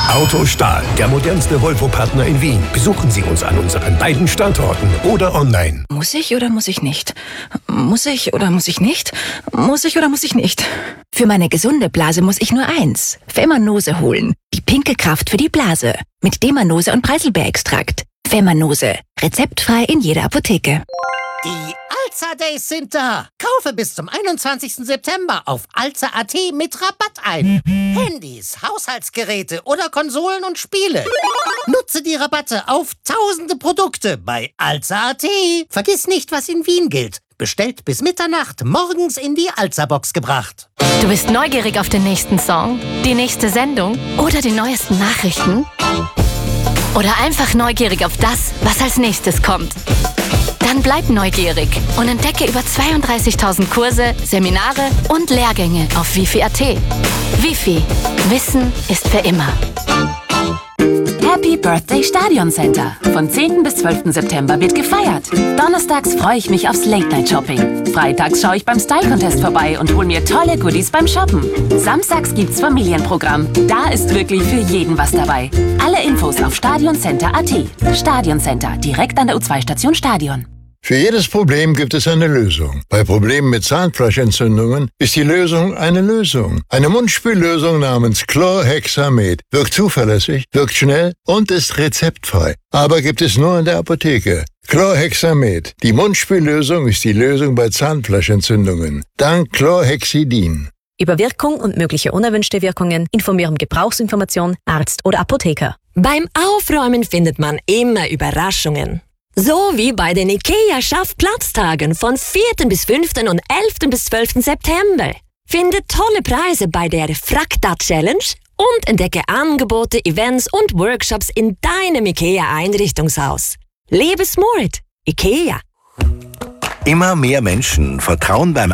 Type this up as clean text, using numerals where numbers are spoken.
Autostahl, der modernste Volvo-Partner in Wien. Besuchen Sie uns an unseren beiden Standorten oder online. Muss ich oder muss ich nicht? Muss ich oder muss ich nicht? Muss ich oder muss ich nicht? Für meine gesunde Blase muss ich nur eins. Femanose holen. Die pinke Kraft für die Blase. Mit Demanose und Preiselbeerextrakt. Femanose. Rezeptfrei in jeder Apotheke. Die Alza Days sind da. Kaufe bis zum 21. September auf alza.at mit Rabatt ein. Handys, Haushaltsgeräte oder Konsolen und Spiele. Nutze die Rabatte auf tausende Produkte bei alza.at. Vergiss nicht, was in Wien gilt. Bestellt bis Mitternacht, morgens in die Alza-Box gebracht. Du bist neugierig auf den nächsten Song, die nächste Sendung oder die neuesten Nachrichten? Oder einfach neugierig auf das, was als nächstes kommt? Dann bleib neugierig und entdecke über 32.000 Kurse, Seminare und Lehrgänge auf wifi.at. Wifi. Wissen ist für immer. Happy Birthday Stadion Center. Von 10. bis 12. September wird gefeiert. Donnerstags freue ich mich aufs Late-Night-Shopping. Freitags schaue ich beim Style-Contest vorbei und hole mir tolle Goodies beim Shoppen. Samstags gibt's Familienprogramm. Da ist wirklich für jeden was dabei. Alle Infos auf stadioncenter.at. Stadion Center, direkt an der U2-Station Stadion. Für jedes Problem gibt es eine Lösung. Bei Problemen mit Zahnfleischentzündungen ist die Lösung eine Lösung. Eine Mundspüllösung namens Chlorhexamet wirkt zuverlässig, wirkt schnell und ist rezeptfrei. Aber gibt es nur in der Apotheke. Chlorhexamet. Die Mundspüllösung ist die Lösung bei Zahnfleischentzündungen. Dank Chlorhexidin. Über Wirkung und mögliche unerwünschte Wirkungen informieren Gebrauchsinformation, Arzt oder Apotheker. Beim Aufräumen findet man immer Überraschungen. So wie bei den IKEA-Schaffplatztagen von 4. bis 5. und 11. bis 12. September. Finde tolle Preise bei der Frakta-Challenge und entdecke Angebote, Events und Workshops in deinem IKEA-Einrichtungshaus. Lebe smart. IKEA. Immer mehr Menschen vertrauen beim